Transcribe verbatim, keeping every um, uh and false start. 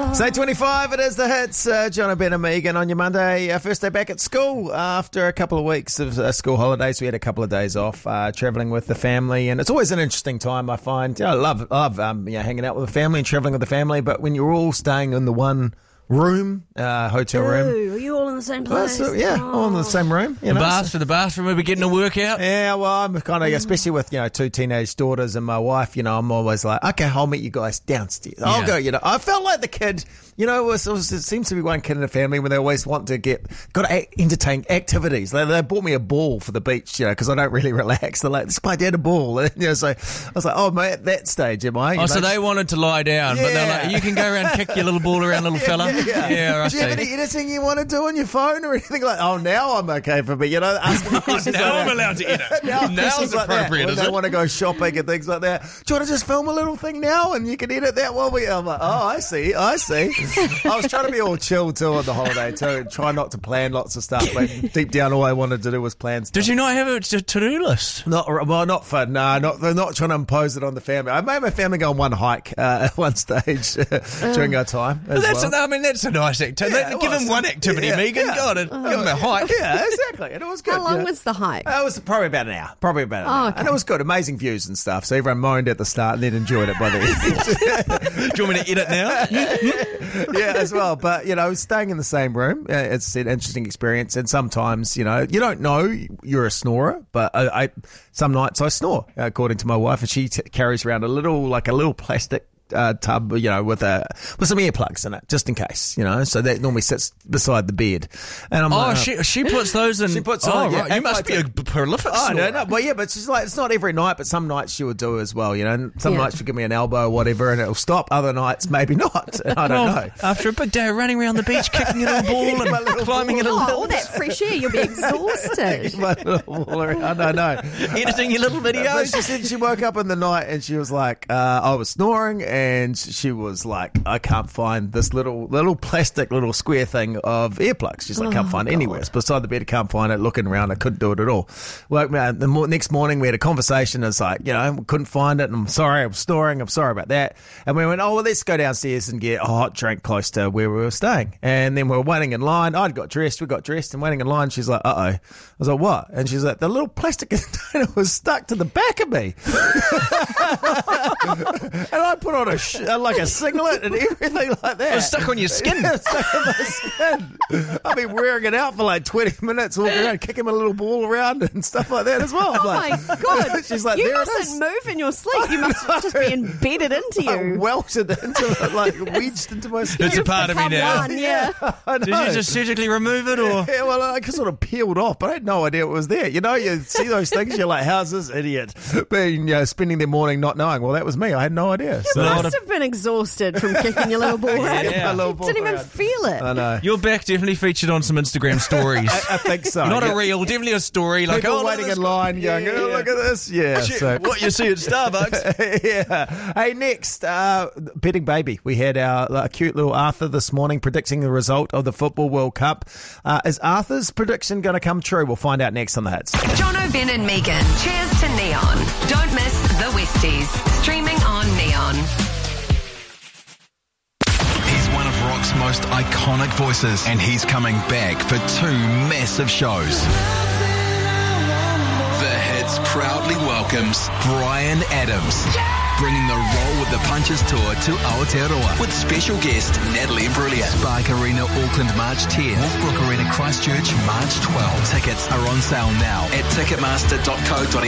It's eight twenty-five, it is the hits. Uh, John, Ben and Megan on your Monday. Uh, first day back at school after a couple of weeks of uh, school holidays. We had a couple of days off uh, travelling with the family, and it's always an interesting time, I find. Yeah, I love, love um, you know, hanging out with the family and travelling with the family, but when you're all staying in the one room, uh, hotel room. Ooh, are you all in the same Well, place? so, yeah, oh. all in the same room. You The know, bath so- for the bathroom, we were getting a workout. Yeah, well, I'm kind of, especially with, you know, two teenage daughters and my wife, you know, I'm always like, okay, I'll meet you guys downstairs. I'll Yeah. go, you know. I felt like the kid, you know, it, was, it, was, it seems to be one kid in the family when they always want to get, got to act, entertain activities. They, they bought me a ball for the beach, you know, because I don't really relax. They're like, let's play dad a ball. And, you know, so I was like, oh, mate, at that stage, am I? You Oh, know, so they wanted to lie down, but they're Yeah. like, you can go around and kick your little ball around, little fella. Yeah, yeah I Do you have see. any editing you want to do on your phone or anything like that? Oh, now I'm okay for me, you know, asking me questions now like I'm that. allowed to edit. Now Now's questions like that, appropriate, when is they it? want to go shopping and things like that. Do you want to just film a little thing now and you can edit that while we... I'm like, oh, I see, I see. I was trying to be all chill too on the holiday too, and try not to plan lots of stuff, but deep down all I wanted to do was plan stuff. Did you not have a to- to-do list? Not well, not for no, not they're not trying to impose it on the family. I made my family go on one hike uh, at one stage during our time. As That's well. a, I mean, that's a nice activity. Yeah, it give was. him one activity, Yeah, Megan. yeah. God, give him a hike. Yeah, exactly, and it was good. How long yeah. was the hike? Uh, It was probably about an hour. Probably about an Oh, hour. okay. And it was good. Amazing views and stuff. So everyone moaned at the start and then enjoyed it by the end. Do you want me to edit now? Yeah, as well. But, you know, staying in the same room, uh, it's an interesting experience. And sometimes, you know, you don't know you're a snorer, but I, I some nights I snore, according to my wife. And she t- carries around a little, like a little plastic Uh, tub, you know, with a with some earplugs in it, just in case, you know. So that normally sits beside the bed. And I'm Oh, like, she she puts those in. She puts oh, on, yeah, right. You and must like be a the- prolific Oh, snorer. no, no. Well, yeah, but she's like, it's not every night, but some nights she would do as well, you know. And some Yeah. nights she'll give me an elbow or whatever and it'll stop. Other nights, maybe not. I don't Well, know. after a big day of running around the beach, kicking a little ball and My little climbing a ball. little Oh, hill, all that fresh air, you'll be exhausted. My little ball around. I don't know. editing your little But videos. she said she woke up in the night and she was like, uh, I was snoring, and she was like, I can't find this little little plastic little square thing of earplugs. She's like, Oh, can't find it God. anywhere. It's beside the bed, I can't find it. Looking around, I couldn't do it at all. Woke me up. The mo- next morning, we had a conversation. It's like, you know, couldn't find it. And I'm sorry, I was snoring. I'm sorry about that. And we went, oh, well, let's go downstairs and get a hot drink close to where we were staying. And then we were waiting in line. I'd got dressed. We got dressed and waiting in line. She's like, uh-oh. I was like, what? And she's like, the little plastic container was stuck to the back of me. And I put on a sh- like a singlet and everything like that. It was stuck on your skin. Yeah, it was stuck on my skin. I've been wearing it out for like twenty minutes, walking around, kicking my little ball around and stuff like that as well. I'm Oh like, my God. She's like, you there it mustn't is. move in your sleep. You must just be embedded into I you. welted into it, like wedged into my skin. It's a part of me Become now. one, yeah. I Did know. you just surgically remove it, or Yeah, well, I sort of peeled off, but I had no idea it was there. You know, you see those things, you're like, how's this idiot been, you know, spending their morning not knowing? Well, that was me. I had no idea. You So, must have been exhausted from kicking your little ball around. Yeah. My little You ball didn't even around. feel it. I know. your back definitely featured on some Instagram stories? I think so. Not yeah. a reel, definitely a story. Like, People oh, look at waiting this in line going, Yeah, oh, yeah. look at this. Yeah. Shit, So. what you see at Starbucks. Yeah. Hey, next, uh, betting baby. We had our uh, cute little Arthur this morning predicting the result of the Football World Cup. Uh, is Arthur's prediction going to come true? We'll find out next on the Hits. Jono, Ben and Megan. Cheers to Neon. Don't miss the Westies. Streaming on Neon. He's one of rock's most iconic voices, and he's coming back for two massive shows. The Hits proudly welcomes Bryan Adams, bringing the Roll with the Punches tour to Aotearoa with special guest Natalie Imbruglia. Spark Arena Auckland March tenth, Northbrook Arena Christchurch March twelfth. Tickets are on sale now at ticketmaster dot co dot